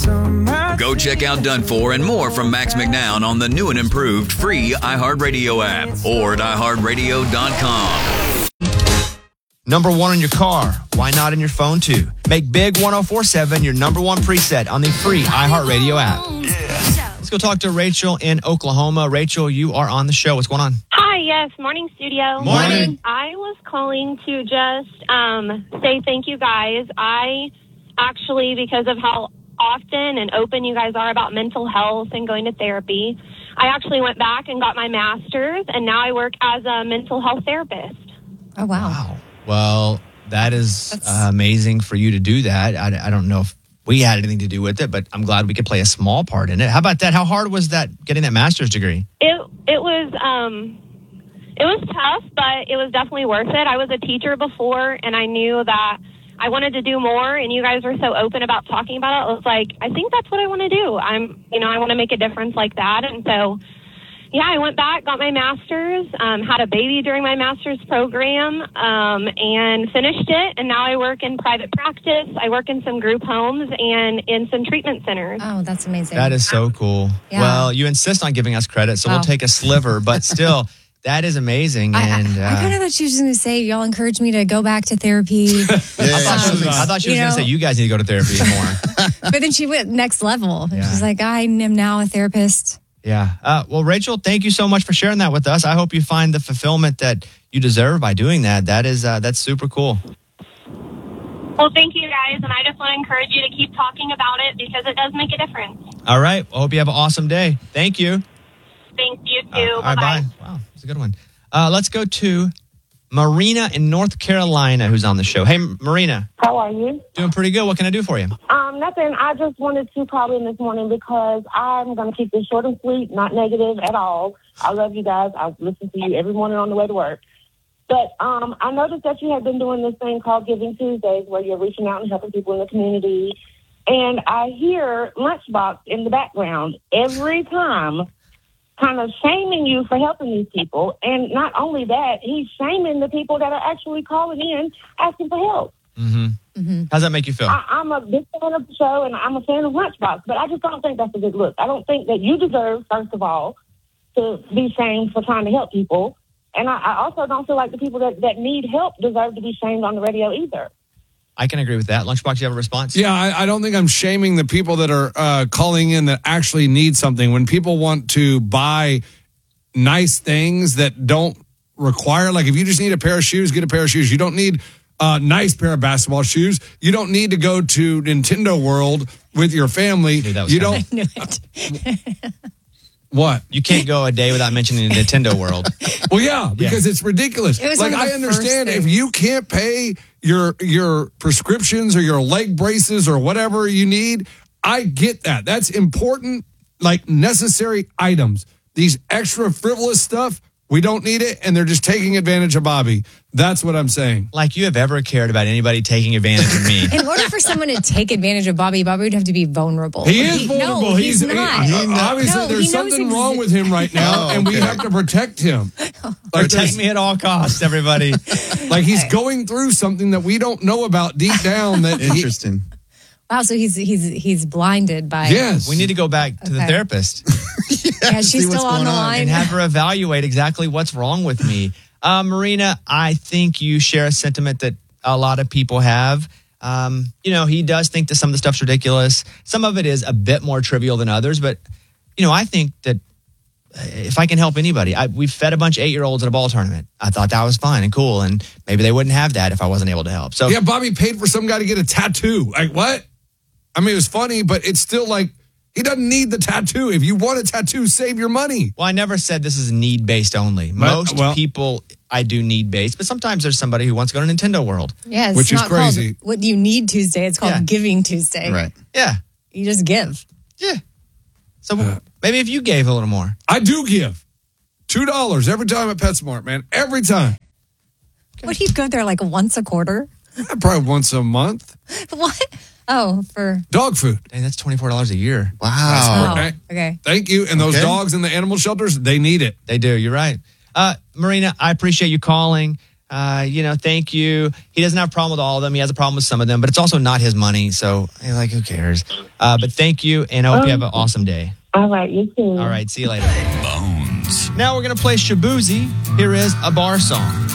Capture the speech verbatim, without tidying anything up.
Go check out Done For and more from Max McNown on the new and improved free iHeartRadio app or at i heart radio dot com. Number one in your car. Why not in your phone too? Make Big ten forty-seven your number one preset on the free iHeartRadio app. Yeah. Let's go talk to Rachel in Oklahoma. Rachel, you are on the show. What's going on? Hi, yes. Morning, studio. Morning. I was calling to just um, say thank you, guys. I actually, because of how often and open you guys are about mental health and going to therapy, I actually went back and got my master's, and now I work as a mental health therapist. Oh, wow. Wow. Well, that is uh, amazing for you to do that. I, I don't know if we had anything to do with it, but I'm glad we could play a small part in it. How about that? How hard was that, getting that master's degree? It it was um, it was tough, but it was definitely worth it. I was a teacher before, and I knew that I wanted to do more, and you guys were so open about talking about it. I was like, I think that's what I want to do. I'm, you know, I want to make a difference like that. And so, yeah, I went back, got my master's, um, had a baby during my master's program, um, and finished it. And now I work in private practice. I work in some group homes and in some treatment centers. Oh, that's amazing. That is so cool. Yeah. Well, you insist on giving us credit, so Wow. we'll take a sliver, but still, that is amazing. I, And I, uh, I kind of thought she was going to say, y'all encouraged me to go back to therapy. I thought she was, I thought she was You going to know- say, you guys need to go to therapy more. But then she went next level. Yeah. She's like, I am now a therapist. Yeah. Uh, well, Rachel, thank you so much for sharing that with us. I hope you find the fulfillment that you deserve by doing that. That is, uh, that's super cool. Well, thank you, guys. And I just want to encourage you to keep talking about it because it does make a difference. All right. I hope you have an awesome day. Thank you. Thank you, too. Uh, all right, Bye-bye. bye. Wow, that's a good one. Uh, let's go to Marina in North Carolina, who's on the show. Hey, Marina. How are you? Doing pretty good. What can I do for you? Um, nothing. I just wanted to call in this morning because I'm going to keep this short and sweet, not negative at all. I love you guys. I listen to you every morning on the way to work. But um, I noticed that you have been doing this thing called Giving Tuesdays where you're reaching out and helping people in the community. And I hear Lunchbox in the background every time, kind of shaming you for helping these people. And not only that, he's shaming the people that are actually calling in asking for help. Mm-hmm. Mm-hmm. How's that make you feel? I, I'm a big fan of the show, and I'm a fan of Lunchbox, but I just don't think that's a good look. I don't think that you deserve, first of all, to be shamed for trying to help people. And I, I also don't feel like the people that, that need help deserve to be shamed on the radio either. I can agree with that. Lunchbox, you have a response? Yeah, I, I don't think I'm shaming the people that are uh, calling in that actually need something. When people want to buy nice things that don't require, like if you just need a pair of shoes, get a pair of shoes. You don't need a nice pair of basketball shoes. You don't need to go to Nintendo World with your family. Dude, that was you funny. don't. I knew it. What? You can't go a day without mentioning Nintendo World. Well, yeah, because it's ridiculous. It was like one of the I understand first if things. you can't pay your your prescriptions or your leg braces or whatever you need, I get that. That's important, like necessary items. These extra frivolous stuff, we don't need it, and they're just taking advantage of Bobby. That's what I'm saying. Like you have ever cared about anybody taking advantage of me. In order for someone to take advantage of Bobby, Bobby would have to be vulnerable. He is vulnerable. No, he's, he- not. he- obviously, No, he there's knows something ex- wrong with him right now, Oh, and we okay. have to protect him. Like, Protect there's- me at all costs, everybody. like he's going through something that we don't know about deep down. That he, Interesting. Wow, so he's he's he's blinded by. yes, We need to go back to the Okay. therapist Yeah, she's see what's still on going the on. line. and have her evaluate exactly what's wrong with me. Uh, Marina, I think you share a sentiment that a lot of people have. Um, you know, he does think that some of the stuff's ridiculous. Some of it is a bit more trivial than others, but, you know, I think that if I can help anybody, I, we fed a bunch of eight-year-olds at a ball tournament. I thought that was fun and cool, and maybe they wouldn't have that if I wasn't able to help. So, yeah, Bobby paid for some guy to get a tattoo. Like what? I mean, it was funny, but it's still like he doesn't need the tattoo. If you want a tattoo, save your money. well, I never said this is need-based only. Most well- people, I do need-based, but sometimes there's somebody who wants to go to Nintendo World. Yeah, it's Which is not crazy. Called what you need Tuesday. It's called Yeah. Giving Tuesday. Right. Yeah, You just give. yeah. So maybe if you gave a little more. I do give two dollars every time at PetSmart, man. Every time. Would he go there like once a quarter? Probably once a month. What? Oh, for Dog food. Dang, that's twenty-four dollars a year. Wow. oh, right. okay. Thank you. And those Okay. dogs in the animal shelters, they need it. They do. You're right. Uh, Marina, I appreciate you calling. Uh, you know, thank you. He doesn't have a problem with all of them. He has a problem with some of them, but it's also not his money. So, like, who cares? Uh, but thank you, and I hope you have an awesome day. All right, you too. All right, see you later. Bones. Now we're going to play Shabuzi. Here is a bar song.